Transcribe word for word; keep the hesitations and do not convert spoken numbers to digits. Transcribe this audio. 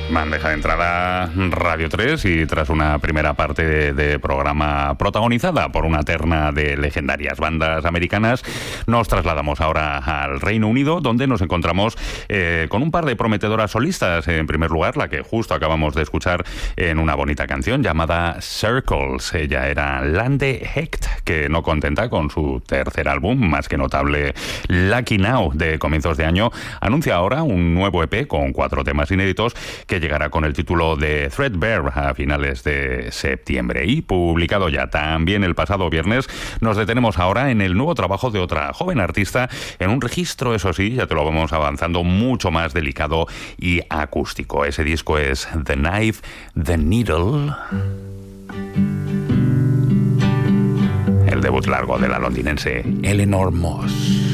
Bandeja de entrada Radio tres, y tras una primera parte de, de programa protagonizada por una terna de legendarias bandas americanas, nos trasladamos ahora al Reino Unido, donde nos encontramos eh, con un par de prometedoras solistas. En primer lugar, la que justo acabamos de escuchar en una bonita canción llamada Circles. Ella era Lande Hecht, que, no contenta con su tercer álbum, más que notable Lucky Now, de comienzos de año, anuncia ahora un nuevo E P con cuatro temas inéditos que llegará con el título de Threadbare a finales de septiembre. Y publicado ya también el pasado viernes, nos detenemos ahora en el nuevo trabajo de otra joven artista, en un registro, eso sí, ya te lo vamos avanzando, mucho más delicado y acústico. Ese disco es The Knife, The Needle, el debut largo de la londinense Eleanor Moss.